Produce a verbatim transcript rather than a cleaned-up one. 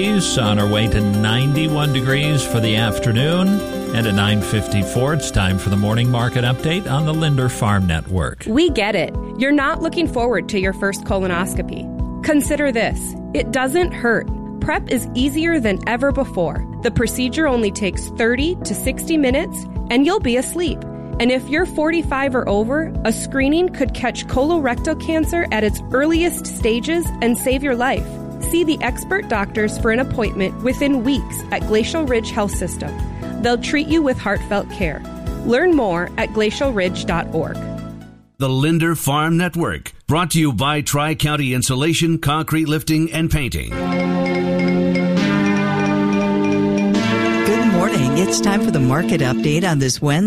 On our way to ninety-one degrees for the afternoon. And at nine fifty-four, it's time for the morning market update on the Linder Farm Network. We get it. You're not looking forward to your first colonoscopy. Consider this. It doesn't hurt. Prep is easier than ever before. The procedure only takes thirty to sixty minutes, and you'll be asleep. And if you're forty-five or over, a screening could catch colorectal cancer at its earliest stages and save your life. See the expert doctors for an appointment within weeks at Glacial Ridge Health System. They'll treat you with heartfelt care. Learn more at glacial ridge dot org. The Linder Farm Network, brought to you by Tri-County Insulation, Concrete Lifting, and Painting. Good morning. It's time for the market update on this Wednesday.